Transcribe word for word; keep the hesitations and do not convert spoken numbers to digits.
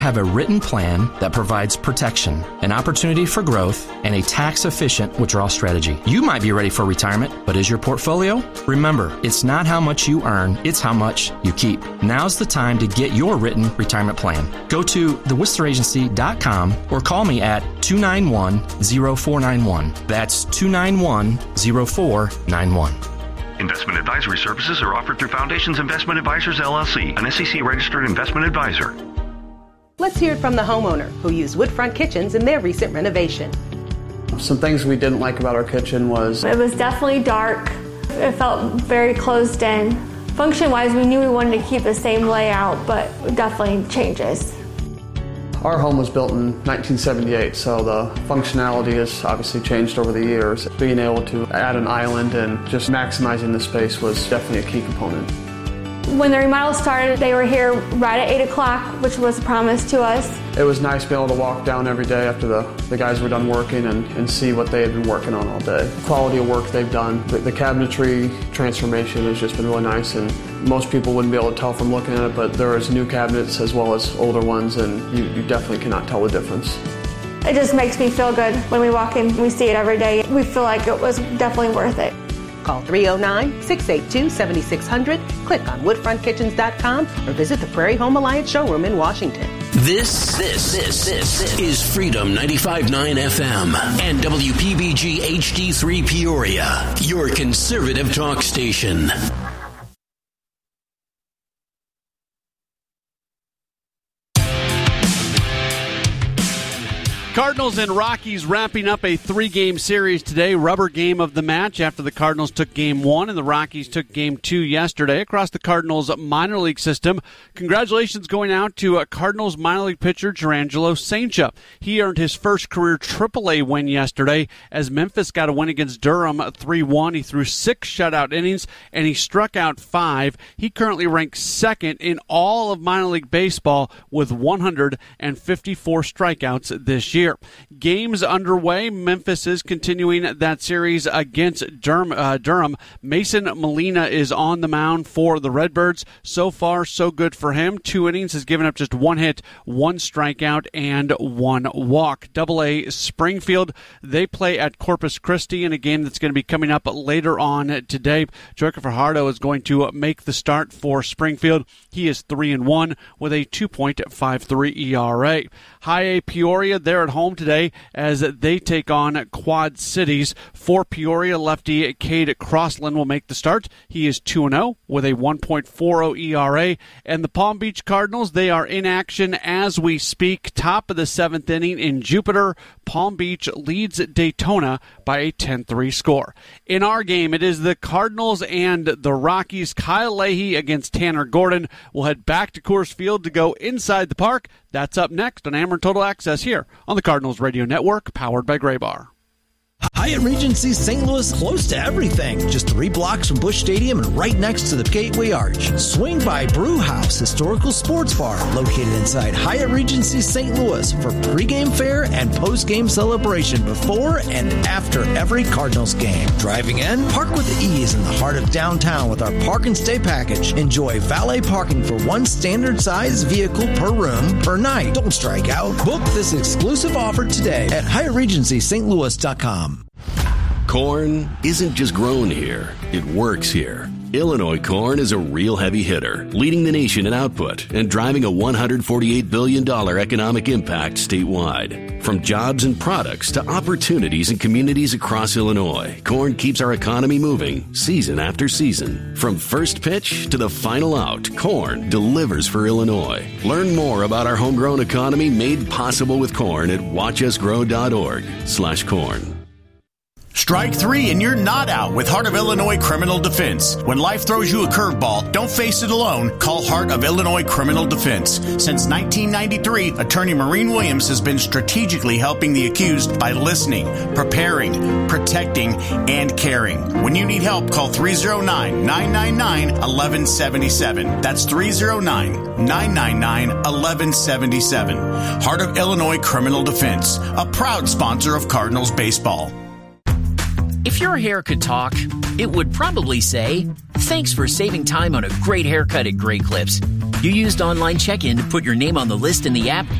have a written plan that provides protection, an opportunity for growth, and a tax-efficient withdrawal strategy. You might be ready for retirement, but is your portfolio? Remember, it's not how much you earn, it's how much you keep. Now's the time to get your written retirement plan. Go to the worcester agency dot com or call me at two nine one, zero four nine one. That's two nine one, zero four nine one. Investment advisory services are offered through Foundations Investment Advisors, L L C, an S E C-registered investment advisor. Let's hear it from the homeowner who used Woodfront Kitchens in their recent renovation. Some things we didn't like about our kitchen was... It was definitely dark. It felt very closed in. Function-wise, we knew we wanted to keep the same layout, but definitely changes. Our home was built in nineteen seventy-eight, so the functionality has obviously changed over the years. Being able to add an island and just maximizing the space was definitely a key component. When the remodel started, they were here right at eight o'clock, which was promised to us. It was nice being able to walk down every day after the, the guys were done working and, and see what they had been working on all day. The quality of work they've done. The, the cabinetry transformation has just been really nice, and most people wouldn't be able to tell from looking at it, but there is new cabinets as well as older ones, and you, you definitely cannot tell the difference. It just makes me feel good when we walk in. We see it every day. We feel like it was definitely worth it. Call three oh nine, six eight two, seven six zero zero, click on woodfront kitchens dot com, or visit the Prairie Home Alliance showroom in Washington. This, this, this, this is Freedom ninety-five point nine F M and W P B G H D three Peoria, your conservative talk station. Cardinals and Rockies wrapping up a three-game series today. Rubber game of the match after the Cardinals took game one and the Rockies took game two yesterday across the Cardinals minor league system. Congratulations going out to uh, Cardinals minor league pitcher Jurangelo Cijntje. He earned his first career triple A win yesterday as Memphis got a win against Durham three one. He threw six shutout innings and he struck out five. He currently ranks second in all of minor league baseball with one hundred fifty-four strikeouts this year. Games underway. Memphis is continuing that series against Durham. Uh, Durham. Mason Molina is on the mound for the Redbirds. So far, so good for him. Two innings, has given up just one hit, one strikeout, and one walk. Double A Springfield, they play at Corpus Christi in a game that's going to be coming up later on today. Joker Fajardo is going to make the start for Springfield. He is three and one with a two point five three E R A. High A Peoria, they're at home today as they take on Quad Cities. For Peoria, lefty Cade Crossland will make the start. He is two and oh with a one point four oh E R A. And the Palm Beach Cardinals, they are in action as we speak. Top of the seventh inning in Jupiter. Palm Beach leads Daytona by a ten three score. In our game, it is the Cardinals and the Rockies. Kyle Leahy against Tanner Gordon. We'll head back to Coors Field to go inside the park. That's up next on Ameren Total Access here on the Cardinals Radio Network, powered by Graybar. Hyatt Regency Saint Louis, close to everything. Just three blocks from Busch Stadium and right next to the Gateway Arch. Swing by Brew House Historical Sports Bar, located inside Hyatt Regency Saint Louis for pregame fare and postgame celebration before and after every Cardinals game. Driving in, park with ease in the heart of downtown with our Park and Stay package. Enjoy valet parking for one standard size vehicle per room per night. Don't strike out. Book this exclusive offer today at Hyatt Regency Saint Louis dot com. Corn isn't just grown here, it works here. Illinois corn is a real heavy hitter, leading the nation in output and driving a one hundred forty-eight billion dollars economic impact statewide. From jobs and products to opportunities in communities across Illinois, corn keeps our economy moving season after season. From first pitch to the final out, corn delivers for Illinois. Learn more about our homegrown economy made possible with corn at watch us grow dot org slash corn. Strike three and you're not out with Heart of Illinois Criminal Defense. When life throws you a curveball, don't face it alone. Call Heart of Illinois Criminal Defense. Since nineteen ninety-three, Attorney Maureen Williams has been strategically helping the accused by listening, preparing, protecting, and caring. When you need help, call three oh nine, nine nine nine, one one seven seven. That's three oh nine, nine nine nine, one one seven seven. Heart of Illinois Criminal Defense, a proud sponsor of Cardinals baseball. If your hair could talk, it would probably say, "Thanks for saving time on a great haircut at Great Clips. You used online check-in to put your name on the list in the app